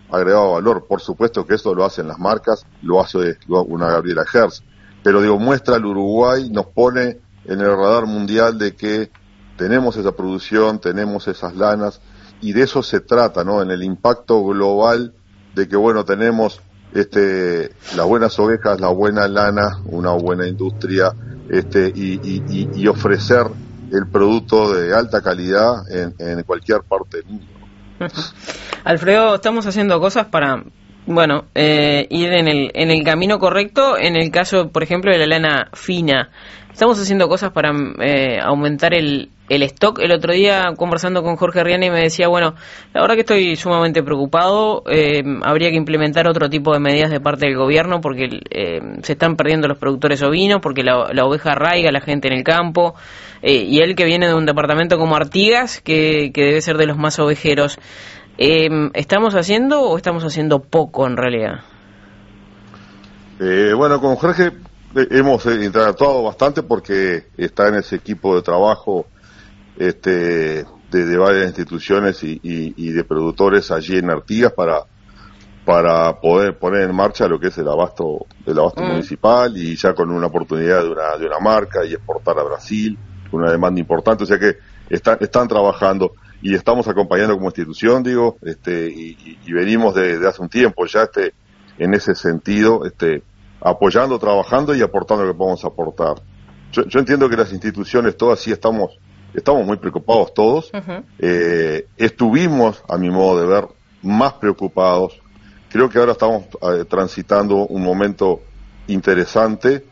agregado de valor. Por supuesto que eso lo hacen las marcas, lo hace una Gabriela Herz, pero digo, muestra al Uruguay, nos pone en el radar mundial de que tenemos esa producción, tenemos esas lanas, y de eso se trata, ¿no? En el impacto global de que, bueno, tenemos las buenas ovejas, la buena lana, una buena industria, y ofrecer el producto de alta calidad en cualquier parte del mundo. Alfredo, estamos haciendo cosas para, bueno, ir en el camino correcto. En el caso, por ejemplo, de la lana fina, estamos haciendo cosas para aumentar el stock. El otro día, conversando con Jorge Riani, me decía, bueno, la verdad que estoy sumamente preocupado, habría que implementar otro tipo de medidas de parte del gobierno, porque se están perdiendo los productores ovinos, porque la oveja arraiga a la gente en el campo, y él, que viene de un departamento como Artigas, que debe ser de los más ovejeros. ¿Estamos haciendo o estamos haciendo poco en realidad? Bueno, con Jorge hemos interactuado bastante, porque está en ese equipo de trabajo de varias instituciones y de productores allí en Artigas para poder poner en marcha lo que es el abasto municipal, y ya con una oportunidad de una marca, y exportar a Brasil, con una demanda importante. O sea que están trabajando y estamos acompañando como institución, digo, y venimos de hace un tiempo ya en ese sentido, apoyando, trabajando y aportando lo que podemos aportar. Yo entiendo que las instituciones todas sí estamos muy preocupados todos. Uh-huh. Estuvimos, a mi modo de ver, más preocupados. Creo que ahora estamos transitando un momento interesante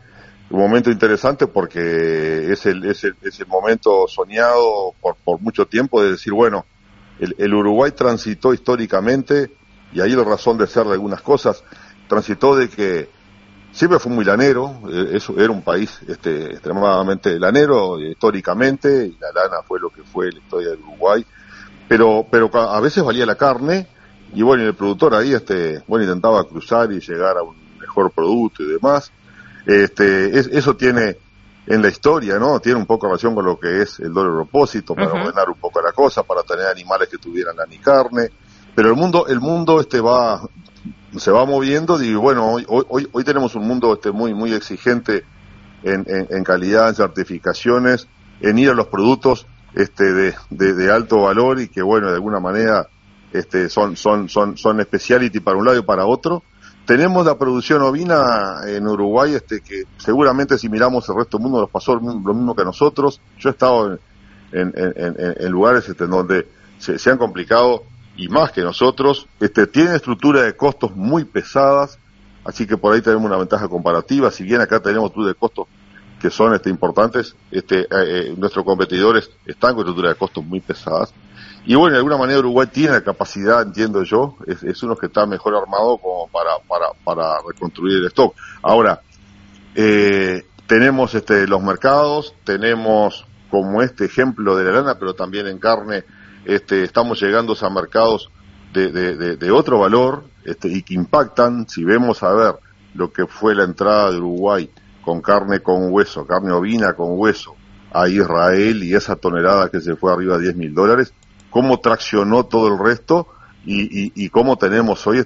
porque es el momento soñado por mucho tiempo, de decir, bueno, el Uruguay transitó históricamente, y ahí la razón de ser de algunas cosas, transitó de que siempre fue muy lanero, eso era un país extremadamente lanero históricamente, y la lana fue lo que fue la historia del Uruguay, pero a veces valía la carne, y bueno, y el productor ahí intentaba cruzar y llegar a un mejor producto y demás. Eso tiene en la historia, ¿no? Tiene un poco relación con lo que es el doble propósito, para Uh-huh. ordenar un poco la cosa, para tener animales que tuvieran lana y carne, pero el mundo se va moviendo, y bueno, hoy tenemos un mundo muy exigente en calidad, en certificaciones, en ir a los productos de alto valor, y que bueno, de alguna manera son speciality para un lado y para otro. Tenemos la producción ovina en Uruguay, que seguramente, si miramos el resto del mundo, nos pasó lo mismo que a nosotros. Yo he estado en lugares donde se han complicado, y más que nosotros. Tienen estructura de costos muy pesadas, así que por ahí tenemos una ventaja comparativa. Si bien acá tenemos estructura de costos que son importantes, nuestros competidores están con estructura de costos muy pesadas. Y bueno, de alguna manera Uruguay tiene la capacidad, entiendo yo, es uno que está mejor armado como para reconstruir el stock. Ahora, tenemos los mercados, tenemos como ejemplo de la lana, pero también en carne, estamos llegando a mercados de otro valor, y que impactan. Si vemos a ver lo que fue la entrada de Uruguay con carne con hueso, carne ovina con hueso, a Israel, y esa tonelada que se fue arriba de $10.000, cómo traccionó todo el resto, y cómo tenemos hoy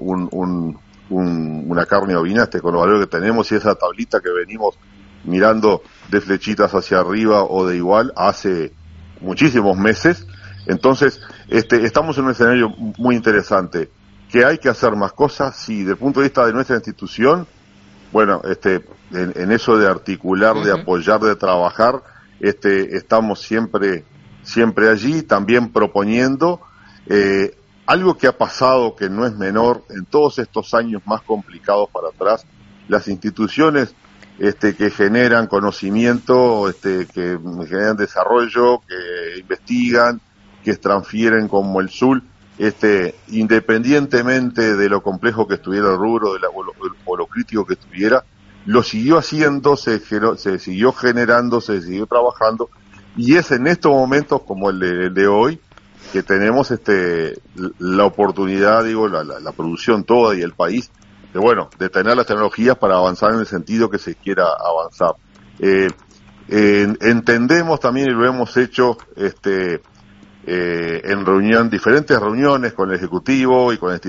una carne ovina con los valores que tenemos, y esa tablita que venimos mirando de flechitas hacia arriba o de igual hace muchísimos meses. Entonces, estamos en un escenario muy interesante. ¿Que hay que hacer más cosas? Sí, desde el punto de vista de nuestra institución, bueno, en eso de articular, de apoyar, de trabajar, estamos siempre allí, también proponiendo algo que ha pasado, que no es menor, en todos estos años más complicados para atrás. Las instituciones que generan conocimiento, que generan desarrollo, que investigan, que transfieren, como el SUL, independientemente de lo complejo que estuviera el rubro, o lo crítico que estuviera, lo siguió haciendo, se siguió generando, se siguió trabajando, y es en estos momentos como el de hoy que tenemos la oportunidad, la producción toda y el país, de tener las tecnologías para avanzar en el sentido que se quiera avanzar. Entendemos también, y lo hemos hecho en diferentes reuniones con el Ejecutivo y con el